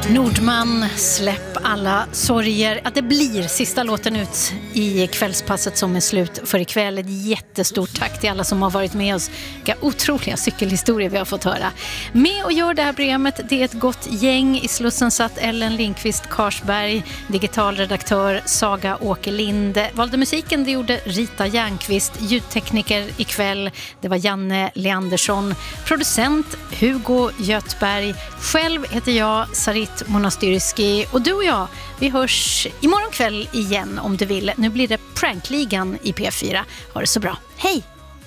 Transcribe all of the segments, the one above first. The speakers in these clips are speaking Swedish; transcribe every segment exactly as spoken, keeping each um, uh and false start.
Nordman, släpp alla sorger. Att det blir sista låten ut i kvällspasset som är slut för ikväll. Ett jättestort tack till alla som har varit med oss. Vilka otroliga cykelhistorier vi har fått höra. Med och gör det här programmet, det är ett gott gäng. I Slussen satt Ellen Lindqvist Karsberg, digitalredaktör Saga Åkerlind. Valde musiken, det gjorde Rita Järnqvist. Ljudtekniker ikväll, det var Janne Leandersson. Producent Hugo Götberg. Själv heter jag Sarit Monastyrski, och du och jag, vi hörs imorgon kväll igen om du vill. Nu blir det Prankligan i P fyra. Ha det så bra. Hej!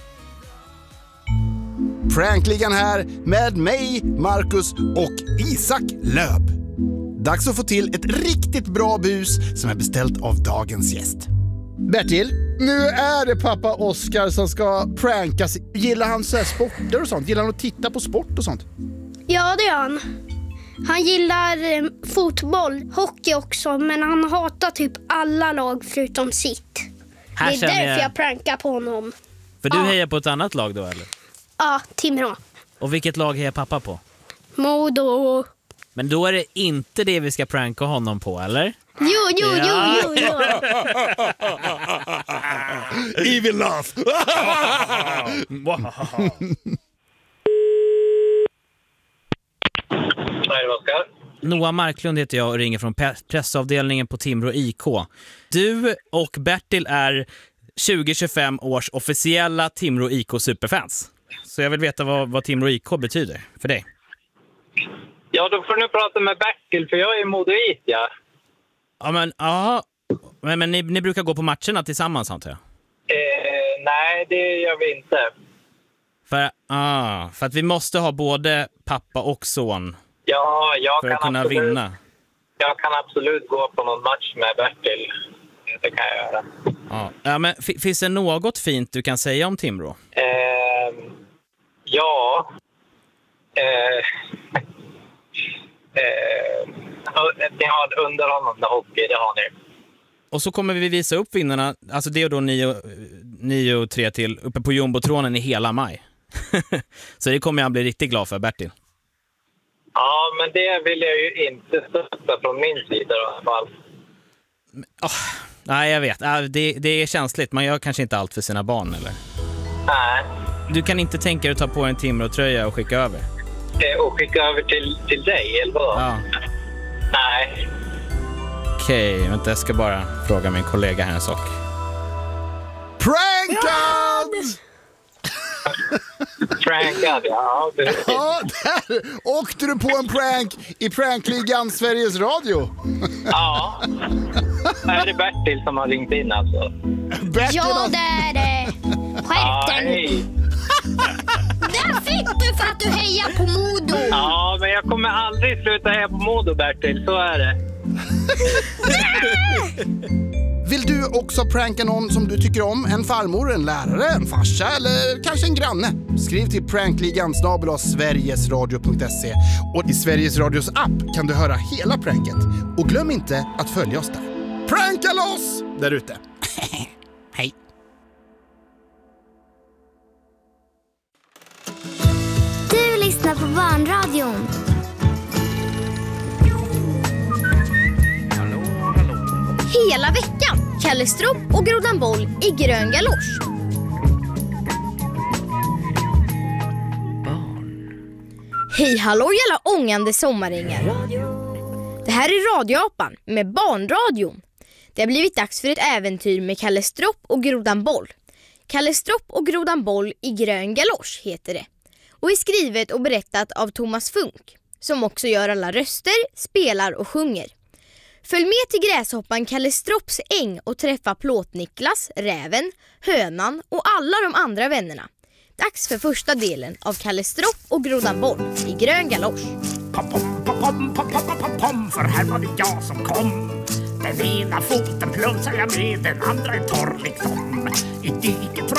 Prankligan här med mig, Marcus och Isak Löb. Dags att få till ett riktigt bra bus som är beställt av dagens gäst. Bertil, nu är det pappa Oskar som ska prankas. Gillar han så här sporter och sånt? Gillar han att titta på sport och sånt? Ja, det gör han. Han gillar eh, fotboll, hockey också, men han hatar typ alla lag förutom sitt. Här det är därför jag... jag prankar på honom. För du ja. hejar på ett annat lag då, eller? Ja, Timrå. Och vilket lag hejar pappa på? Modo. Men då är det inte det vi ska pranka honom på, eller? Jo, jo, ja. jo, jo, jo. Evil laugh. Nej, vad ska? Noah Marklund heter jag och ringer från pressavdelningen på Timrå I K. Du och Bertil är tjugo tjugofem års officiella Timrå I K superfans. Så jag vill veta vad, vad Timrå I K betyder för dig. Ja, då får du prata med Bertil, för jag är modoit, ja. Ja, men, ja. Men, men ni, ni brukar gå på matcherna tillsammans, antar jag? Eh, nej, det gör vi inte. För, ah, för att vi måste ha både pappa och son Ja, jag för kan att kunna absolut, vinna. Jag kan absolut gå på någon match med Bertil. Det kan jag göra. Ja, ja men f- finns det något fint du kan säga om Timrå? Eh, ja. Eh, eh, ni har underhållande hockey, det har ni. Och så kommer vi visa upp vinnarna, alltså det är då nio och tre till uppe på jumbotronen i hela maj. Så det kommer jag bli riktigt glad för, Bertil. Ja, men det vill jag ju inte stötta från min sida i alla fall. Oh, nej, jag vet. Det, det är känsligt. Man gör kanske inte allt för sina barn, eller? Nej. Du kan inte tänka dig att ta på en Timrå-tröja och skicka över? Eh, och skicka över till, till dig, eller vad? Ja. Nej. Okej, okay, vänta, jag ska bara fråga min kollega här en sak. Prankad! Prankad, ja. Ja, där åkte du på en prank i Prankligan Sveriges Radio. Ja. Är det Bertil som har ringt in alltså? Bertil Ja, har... det är det. Skärp dig nu. Där fick du för att du hejar på Modo. Ja, men jag kommer aldrig sluta heja på Modo, Bertil. Så är det. Vill du också pranka någon som du tycker om? En farmor, en lärare, en farsa eller kanske en granne? Skriv till prankligan snabel-a sverigesradio punkt se, och i Sveriges Radios app kan du höra hela pranket. Och glöm inte att följa oss där. Pranka loss där ute. Hej. Du lyssnar på Barnradion. Hela veckan, Kalle Stropp och Grodan Boll i grön galosch. Hej hallå alla ångande sommarängar. Det här är Radioapan med Barnradion. Det har blivit dags för ett äventyr med Kalle Stropp och Grodan Boll. Kalle Stropp och Grodan Boll i grön galosch heter det. Och är skrivet och berättat av Thomas Funk, som också gör alla röster, spelar och sjunger. Följ med till gräshoppan Kalle Stropps äng och träffa Plåt-Niklas, Räven, Hönan och alla de andra vännerna. Dags för första delen av Kalle Stropp och Grodan Boll i grön galosch. Pom, pom, pom, pom, pom, pom, pom, pom, för här var det jag som kom. Den ena foten plumsar jag med, den andra är torr liksom. I diket